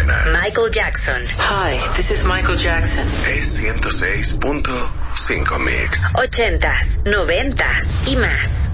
buena. Michael Jackson. Hi, this is Michael Jackson. Es 106.5 Mix. 80s, 90s y más.